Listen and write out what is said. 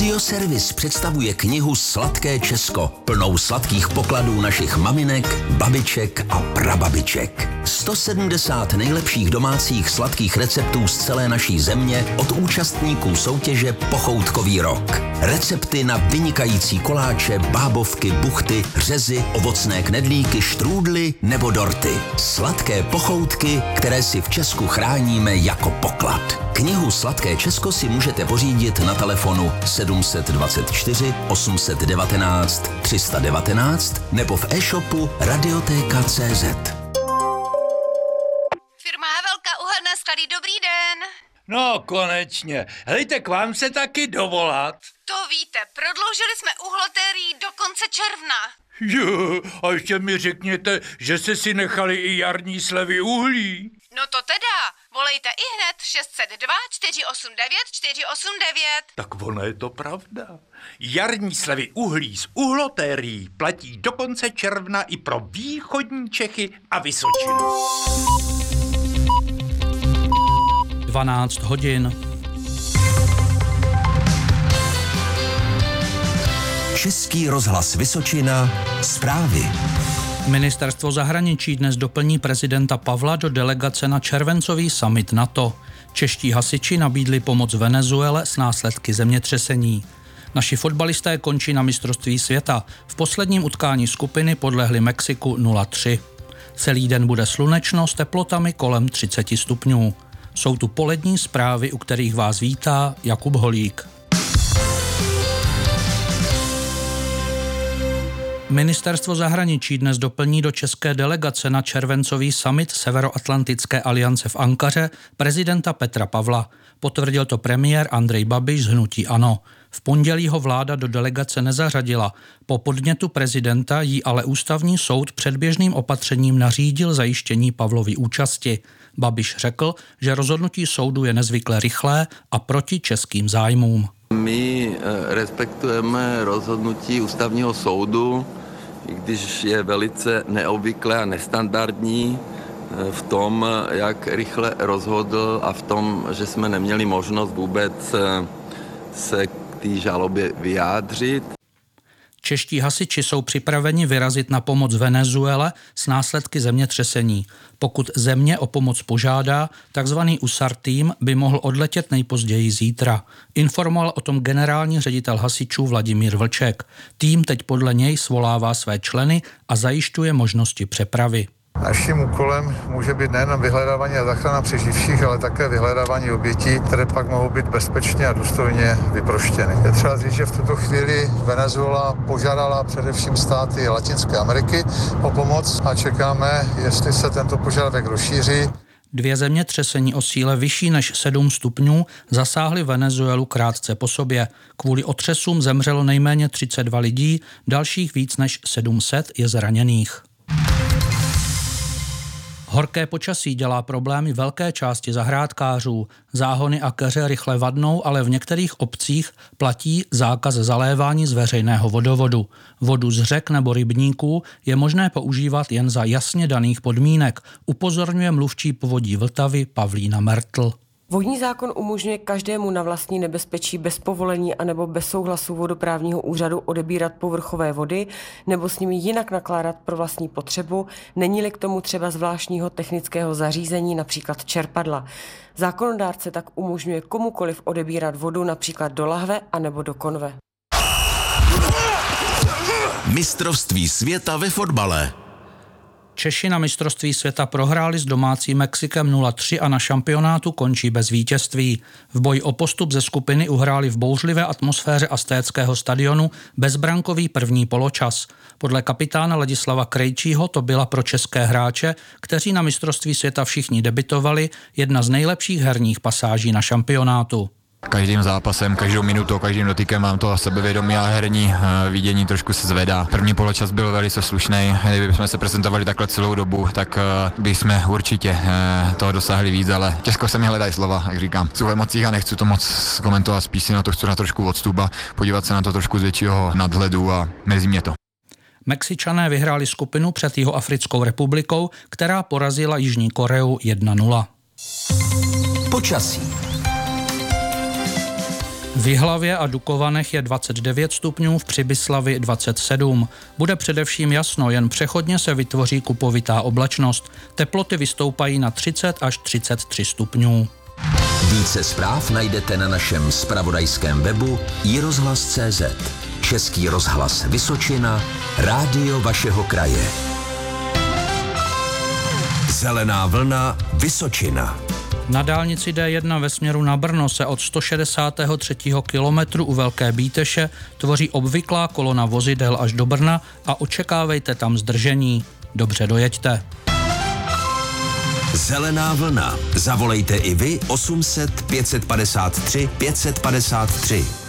Radioservis představuje knihu Sladké Česko, plnou sladkých pokladů našich maminek, babiček a prababiček. 170 nejlepších domácích sladkých receptů z celé naší země od účastníků soutěže Pochoutkový rok. Recepty na vynikající koláče, bábovky, buchty, řezy, ovocné knedlíky, štrůdly nebo dorty. Sladké pochoutky, které si v Česku chráníme jako poklad. Knihu Sladké Česko si můžete pořídit na telefonu 724 819 319 nebo v e-shopu Radiotéka.cz. Firma Havelka, uhelné sklady, dobrý den. No, konečně. Hejte, k vám se taky dovolat. To víte, prodloužili jsme uhlotérii do konce června. Jo, a ještě mi řekněte, že jste si nechali i jarní slevy uhlí. No to teda, volejte ihned 602 489 489. Tak ono je to pravda. Jarní slevy uhlí z uhlotérií platí do konce června i pro východní Čechy a Vysočinu. 12 hodin. Český rozhlas Vysočina, zprávy. Ministerstvo zahraničí dnes doplní prezidenta Pavla do delegace na červencový summit NATO. Čeští hasiči nabídli pomoc Venezuele s následky zemětřesení. Naši fotbalisté končí na mistrovství světa. V posledním utkání skupiny podlehli Mexiku 0-3. Celý den bude slunečno s teplotami kolem 30 stupňů. Jsou tu polední zprávy, u kterých vás vítá Jakub Holík. Ministerstvo zahraničí dnes doplní do české delegace na červencový summit Severoatlantické aliance v Ankaře prezidenta Petra Pavla. Potvrdil to premiér Andrej Babiš z hnutí ANO. V pondělí ho vláda do delegace nezařadila. Po podnětu prezidenta jí ale ústavní soud předběžným opatřením nařídil zajištění Pavlovy účasti. Babiš řekl, že rozhodnutí soudu je nezvykle rychlé a proti českým zájmům. My respektujeme rozhodnutí ústavního soudu, i když je velice neobvyklé a nestandardní v tom, jak rychle rozhodl a v tom, že jsme neměli možnost vůbec se k té žalobě vyjádřit. Čeští hasiči jsou připraveni vyrazit na pomoc Venezuele s následky zemětřesení. Pokud země o pomoc požádá, takzvaný USAR tým by mohl odletět nejpozději zítra. Informoval o tom generální ředitel hasičů Vladimír Vlček. Tým teď podle něj svolává své členy a zajišťuje možnosti přepravy. Naším úkolem může být nejen vyhledávání a záchrana přeživších, ale také vyhledávání obětí, které pak mohou být bezpečně a důstojně vyproštěny. Je třeba říct, že v tuto chvíli Venezuela požádala především státy Latinské Ameriky o pomoc a čekáme, jestli se tento požadavek rozšíří. 2 zemětřesení o síle vyšší než 7 stupňů zasáhly Venezuelu krátce po sobě. Kvůli otřesům zemřelo nejméně 32 lidí, dalších víc než 700 je zraněných. Horké počasí dělá problémy velké části zahrádkářů. Záhony a keře rychle vadnou, ale v některých obcích platí zákaz zalévání z veřejného vodovodu. Vodu z řek nebo rybníků je možné používat jen za jasně daných podmínek, upozorňuje mluvčí Povodí Vltavy Pavlína Mertl. Vodní zákon umožňuje každému na vlastní nebezpečí bez povolení anebo bez souhlasu vodoprávního úřadu odebírat povrchové vody nebo s nimi jinak nakládat pro vlastní potřebu, není-li k tomu třeba zvláštního technického zařízení, například čerpadla. Zákonodárce tak umožňuje komukoliv odebírat vodu například do lahve anebo do konve. Mistrovství světa ve fotbale. Češi na mistrovství světa prohráli s domácím Mexikem 0-3 a na šampionátu končí bez vítězství. V boji o postup ze skupiny uhráli v bouřlivé atmosféře Aztéckého stadionu bezbrankový první poločas. Podle kapitána Ladislava Krejčího to byla pro české hráče, kteří na mistrovství světa všichni debutovali, jedna z nejlepších herních pasáží na šampionátu. Každým zápasem, každou minutou, každým dotykem mám to sebevědomí a herní vidění trošku se zvedá. První poločas byl velice slušný, kdybychom se prezentovali takhle celou dobu, tak bychom určitě toho dosáhli víc, ale těžko se mi hledají slova, jak říkám. Jsou v emocích a nechci to moc komentovat, spíš si na to chci na trošku odstup a podívat se na to trošku z většího nadhledu a mrzí mě to. Mexičané vyhráli skupinu před Jihoafrickou republikou, která porazila Jižní Koreu 1-0. Počasí. V Jihlavě a Dukovanech je 29 stupňů, v Přibyslavi 27. Bude především jasno, jen přechodně se vytvoří kupovitá oblačnost. Teploty vystoupají na 30 až 33 stupňů. Více zpráv najdete na našem zpravodajském webu iRozhlas.cz. Český rozhlas Vysočina, rádio vašeho kraje. Zelená vlna Vysočina. Na dálnici D1 ve směru na Brno se od 163. kilometru u Velké Bíteše tvoří obvyklá kolona vozidel až do Brna a očekávejte tam zdržení. Dobře dojeďte. Zelená vlna. Zavolejte i vy 800 553 553.